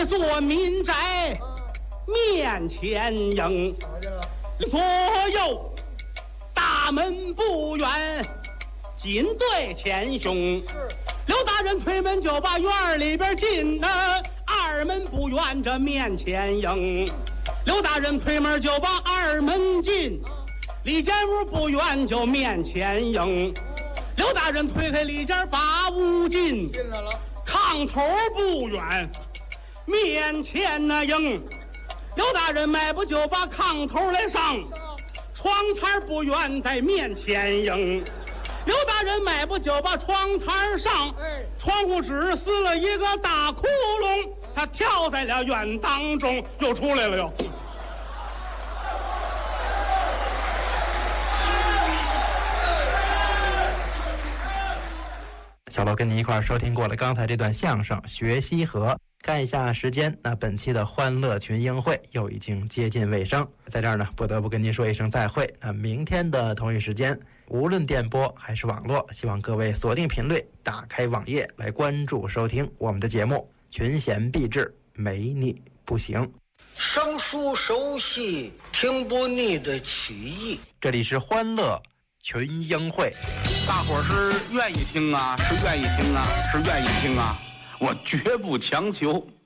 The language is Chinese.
一座民宅面前迎，左右大门不远，紧对前胸。刘大人推门就把院里边进二门不远这面前迎。刘大人推门就把二门进，里间屋不远就面前迎。刘大人推开里间把屋进来了，炕头不远面前迎。刘大人迈步就把炕头来上，窗台不远在面前迎。刘大人迈步就把窗台上，窗户纸撕了一个大窟窿，他跳在了院当中，又出来了又。 小楼跟您一块儿收听过了刚才这段相声《学西河》，看一下时间，那本期的欢乐群英会又已经接近尾声，在这儿呢不得不跟您说一声再会。那明天的同一时间，无论电波还是网络，希望各位锁定频率，打开网页来关注收听我们的节目，群贤毕至，没你不行。 生疏熟悉，听不腻的曲艺。 这里是欢乐群英会。 大伙儿是愿意听啊，是愿意听啊，是愿意听啊，我绝不强求。